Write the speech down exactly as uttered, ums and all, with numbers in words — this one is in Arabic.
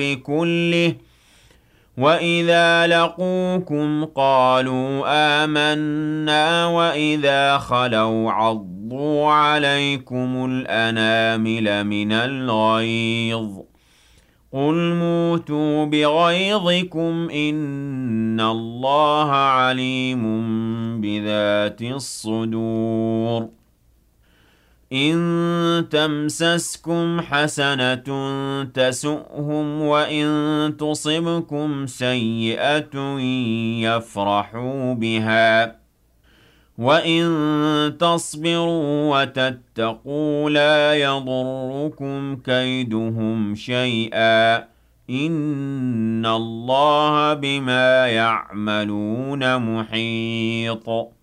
كله وإذا لقوكم قالوا آمنا وإذا خلوا عضوا عليكم الأنامل من الغيظ قل موتوا بغيظكم إن الله عليم بذات الصدور إن تمسسكم حسنة تسؤهم وإن تصبكم سيئة يفرحوا بها وإن تصبروا وتتقوا لا يضركم كيدهم شيئا إن الله بما يعملون محيط